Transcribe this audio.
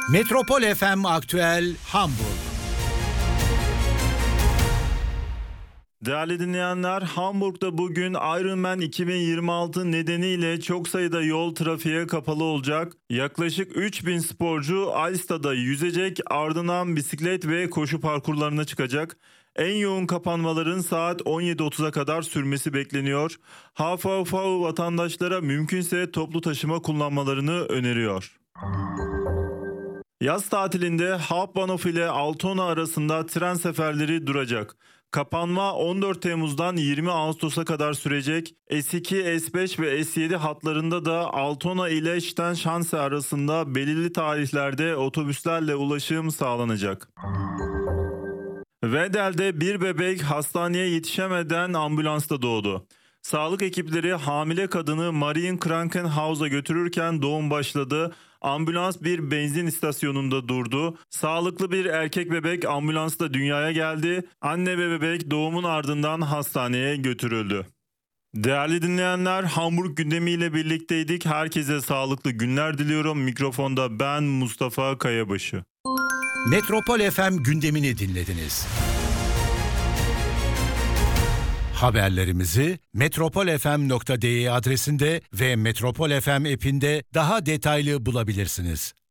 Metropol FM Aktüel Hamburg. Değerli dinleyenler, Hamburg'da bugün Ironman 2026 nedeniyle çok sayıda yol trafiğe kapalı olacak. Yaklaşık 3000 sporcu Alsta'da yüzecek, ardından bisiklet ve koşu parkurlarına çıkacak. En yoğun kapanmaların saat 17.30'a kadar sürmesi bekleniyor. HVV vatandaşlara mümkünse toplu taşıma kullanmalarını öneriyor. Yaz tatilinde Hauptbahnhof ile Altona arasında tren seferleri duracak. Kapanma 14 Temmuz'dan 20 Ağustos'a kadar sürecek. S2, S5 ve S7 hatlarında da Altona ile Stadtschanze arasında belirli tarihlerde otobüslerle ulaşım sağlanacak. Vedel'de bir bebek hastaneye yetişemeden ambulansta doğdu. Sağlık ekipleri hamile kadını Marien Krankenhaus'a götürürken doğum başladı. Ambulans bir benzin istasyonunda durdu. Sağlıklı bir erkek bebek ambulansta dünyaya geldi. Anne ve bebek doğumun ardından hastaneye götürüldü. Değerli dinleyenler, Hamburg gündemiyle birlikteydik. Herkese sağlıklı günler diliyorum. Mikrofonda ben Mustafa Kayabaşı. Metropol FM gündemini dinlediniz. Haberlerimizi metropolfm.de adresinde ve Metropol FM app'inde daha detaylı bulabilirsiniz.